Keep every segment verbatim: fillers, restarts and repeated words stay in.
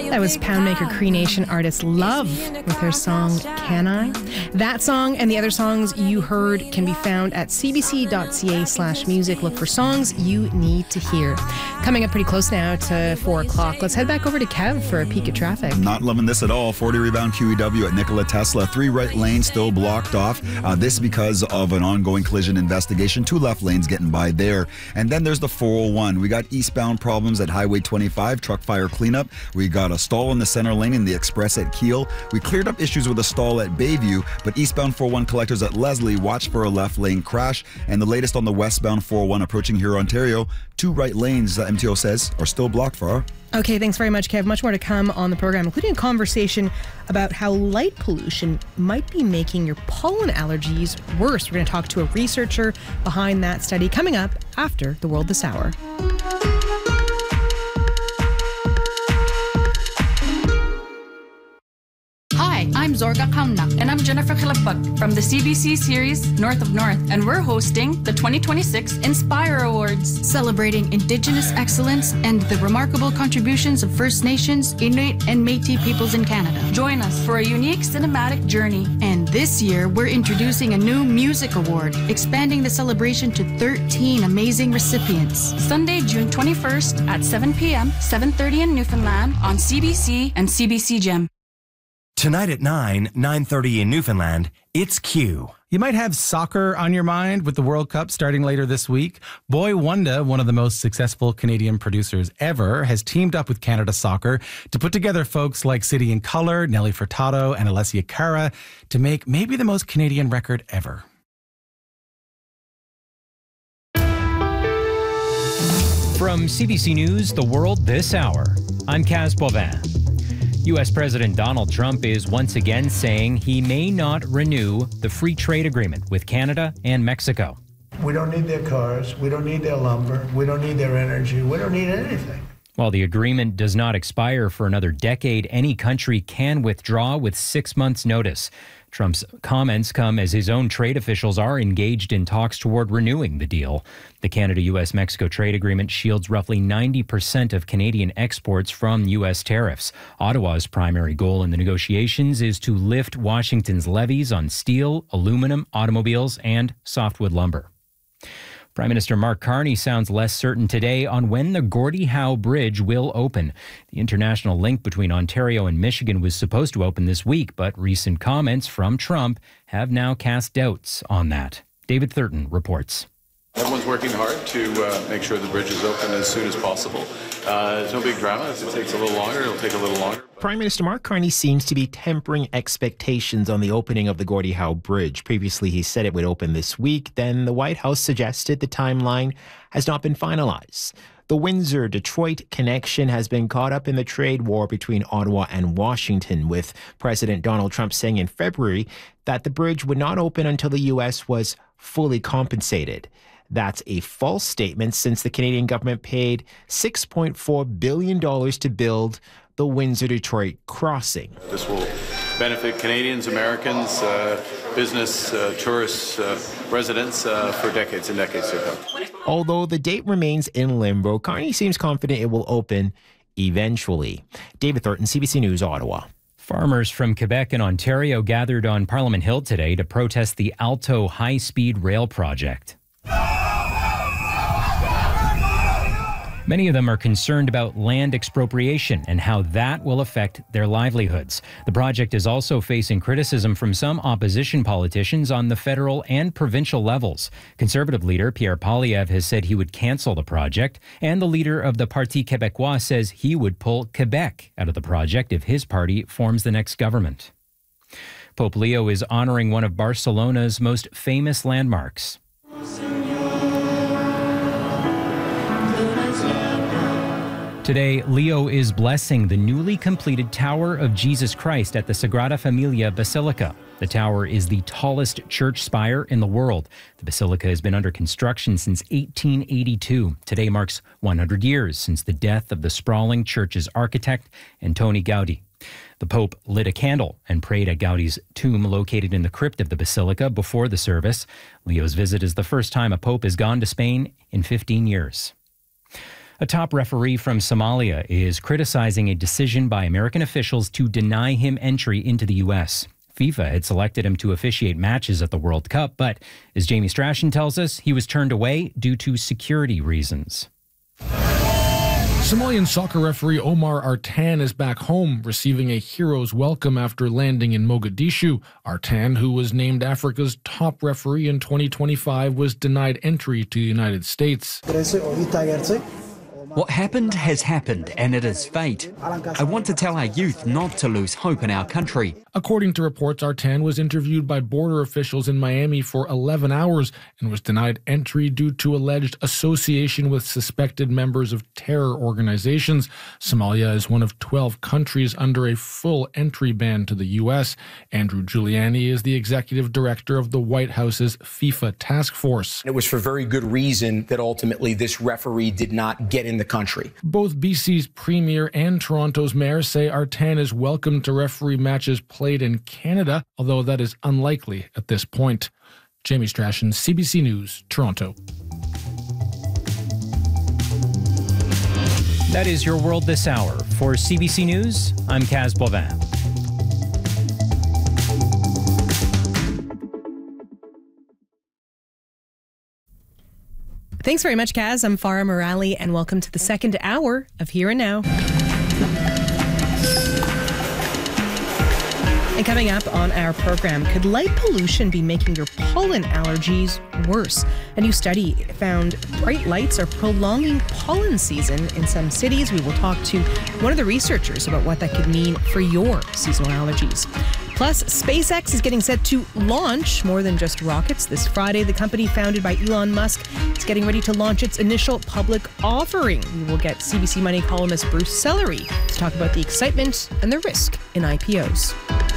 That was Poundmaker Cree Nation artist Love with her song Can I? That song and the other songs you heard can be found at cbc.ca slash music. Look for songs you need to hear. Coming up pretty close now to four o'clock. Let's head back over to Kev for a peek at traffic. Not loving this at all. forty rebound Q E W at Nikola Tesla. Three right lanes still blocked off. Uh, this because of an ongoing collision investigation. Two left lanes getting by there. And then there's the four oh one. We got eastbound problems at Highway twenty-five. Truck fire cleanup. We got a stall in the center lane in the express at Kiel. We cleared up issues with a stall at Bayview, but eastbound four oh one collectors at Leslie watch for a left lane crash. And the latest on the westbound four oh one approaching here, Ontario. Two right lanes, uh, M T O says, are still blocked for our. Okay, thanks very much, Kev. Much more to come on the program, including a conversation about how light pollution might be making your pollen allergies worse. We're going to talk to a researcher behind that study coming up after The World This Hour. Hi, I'm Zorga Kaunak. And I'm Jennifer Khilapag from the C B C series North of North. And we're hosting the twenty twenty-six Inspire Awards, celebrating Indigenous excellence and the remarkable contributions of First Nations, Inuit, and Métis peoples in Canada. Join us for a unique cinematic journey. And this year, we're introducing a new music award, expanding the celebration to thirteen amazing recipients. Sunday, June twenty-first at seven p.m., seven thirty in Newfoundland on C B C and C B C Gem. Tonight at nine, nine thirty in Newfoundland, it's Q. You might have soccer on your mind with the World Cup starting later this week. Boy Wonder, one of the most successful Canadian producers ever, has teamed up with Canada Soccer to put together folks like City in Colour, Nelly Furtado, and Alessia Cara to make maybe the most Canadian record ever. From C B C News, The World This Hour, I'm Kaz Bovin. U S President Donald Trump is once again saying he may not renew the free trade agreement with Canada and Mexico. We don't need their cars. We don't need their lumber. We don't need their energy. We don't need anything. While the agreement does not expire for another decade, any country can withdraw with six months' notice. Trump's comments come as his own trade officials are engaged in talks toward renewing the deal. The Canada-U S Mexico trade agreement shields roughly ninety percent of Canadian exports from U S tariffs. Ottawa's primary goal in the negotiations is to lift Washington's levies on steel, aluminum, automobiles, and softwood lumber. Prime Minister Mark Carney sounds less certain today on when the Gordie Howe Bridge will open. The international link between Ontario and Michigan was supposed to open this week, but recent comments from Trump have now cast doubts on that. David Thurton reports. Everyone's working hard to uh, make sure the bridge is open as soon as possible. Uh, there's no big drama. If it takes a little longer, it'll take a little longer. Prime Minister Mark Carney seems to be tempering expectations on the opening of the Gordie Howe Bridge. Previously, he said it would open this week. Then the White House suggested the timeline has not been finalized. The Windsor-Detroit connection has been caught up in the trade war between Ottawa and Washington, with President Donald Trump saying in February that the bridge would not open until the U S was fully compensated. That's a false statement since the Canadian government paid six point four billion dollars to build the Windsor-Detroit crossing. This will benefit Canadians, Americans, uh, business, uh, tourists, uh, residents uh, for decades and decades to come. Although the date remains in limbo, Carney seems confident it will open eventually. David Thornton, C B C News, Ottawa. Farmers from Quebec and Ontario gathered on Parliament Hill today to protest the Alto high-speed rail project. Many of them are concerned about land expropriation and how that will affect their livelihoods. The project is also facing criticism from some opposition politicians on the federal and provincial levels. Conservative leader Pierre Poilievre has said he would cancel the project, and the leader of the Parti Québécois says he would pull Quebec out of the project if his party forms the next government. Pope Leo is honoring one of Barcelona's most famous landmarks. Today, Leo is blessing the newly completed Tower of Jesus Christ at the Sagrada Familia Basilica. The tower is the tallest church spire in the world. The basilica has been under construction since eighteen eighty-two. Today marks one hundred years since the death of the sprawling church's architect, Antoni Gaudi. The Pope lit a candle and prayed at Gaudi's tomb located in the crypt of the basilica before the service. Leo's visit is the first time a pope has gone to Spain in fifteen years. A top referee from Somalia is criticizing a decision by American officials to deny him entry into the U S. FIFA had selected him to officiate matches at the World Cup, but as Jamie Strachan tells us, he was turned away due to security reasons. Somalian soccer referee Omar Artan is back home, receiving a hero's welcome after landing in Mogadishu. Artan, who was named Africa's top referee in twenty twenty-five, was denied entry to the United States. What happened has happened, and it is fate. I want to tell our youth not to lose hope in our country. According to reports, Artan was interviewed by border officials in Miami for eleven hours and was denied entry due to alleged association with suspected members of terror organizations. Somalia is one of twelve countries under a full entry ban to the U S. Andrew Giuliani is the executive director of the White House's FIFA task force. It was for very good reason that ultimately this referee did not get in the country. Both B C's premier and Toronto's mayor say Artan is welcome to referee matches played in Canada, although that is unlikely at this point. Jamie Strachan, C B C News, Toronto. That is your world this hour. For C B C News, I'm Kaz Bovin. Thanks very much, Kaz. I'm Farah Morali, and welcome to the second hour of Here and Now. And coming up on our program, could light pollution be making your pollen allergies worse? A new study found bright lights are prolonging pollen season in some cities. We will talk to one of the researchers about what that could mean for your seasonal allergies. Plus, SpaceX is getting set to launch more than just rockets. This Friday, the company founded by Elon Musk is getting ready to launch its initial public offering. We will get C B C Money columnist Bruce Sellery to talk about the excitement and the risk in I P Os.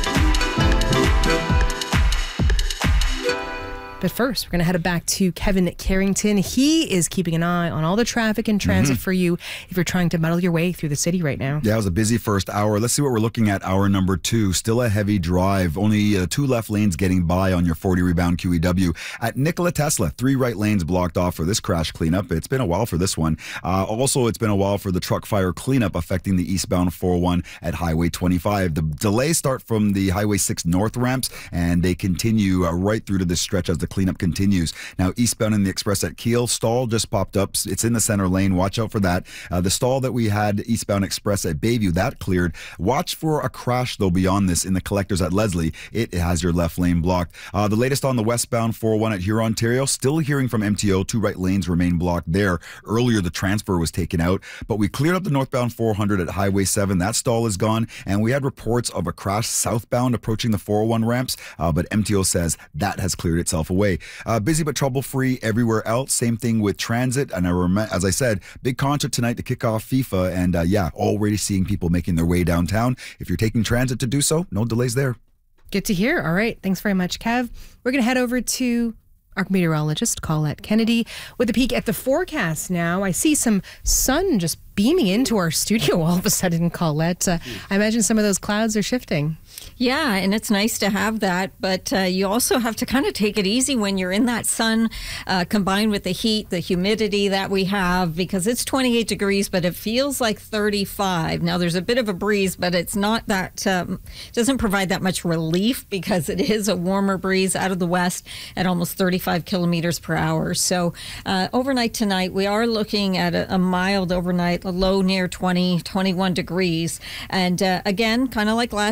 But first, we're going to head back to Kevin Carrington. He is keeping an eye on all the traffic and transit mm-hmm. for you if you're trying to muddle your way through the city right now. Yeah, it was a busy first hour. Let's see what we're looking at. Hour number two, still a heavy drive. Only uh, two left lanes getting by on your forty rebound Q E W. At Nikola Tesla, three right lanes blocked off for this crash cleanup. It's been a while for this one. Uh, also, it's been a while for the truck fire cleanup affecting the eastbound four oh one at Highway twenty-five. The delays start from the Highway six north ramps, and they continue uh, right through to this stretch as the cleanup continues. Now, eastbound in the express at Kiel, stall just popped up. It's in the center lane. Watch out for that. Uh, the stall that we had eastbound express at Bayview, that cleared. Watch for a crash, though, beyond this in the collectors at Leslie. It has your left lane blocked. Uh, the latest on the westbound four oh one at Huron, Ontario, still hearing from M T O. Two right lanes remain blocked there. Earlier, the transfer was taken out, but we cleared up the northbound four hundred at Highway seven. That stall is gone, and we had reports of a crash southbound approaching the four oh one ramps, uh, but M T O says that has cleared itself away. Uh, busy but trouble-free everywhere else. Same thing with transit. And I rem- as I said, big concert tonight to kick off FIFA. And uh, yeah, already seeing people making their way downtown. If you're taking transit to do so, no delays there. Good to hear. All right. Thanks very much, Kev. We're going to head over to our meteorologist, Colette Kennedy, with a peek at the forecast now. I see some sun just beaming into our studio all of a sudden, Colette. Uh, I imagine some of those clouds are shifting. Yeah, and it's nice to have that, but uh, you also have to kind of take it easy when you're in that sun, uh, combined with the heat, the humidity that we have, because it's twenty-eight degrees, but it feels like thirty-five. Now, there's a bit of a breeze, but it's not that, um, doesn't provide that much relief because it is a warmer breeze out of the west at almost thirty-five kilometers per hour. So uh, overnight tonight, we are looking at a, a mild overnight, a low near twenty, twenty-one degrees. And uh, again, kind of like last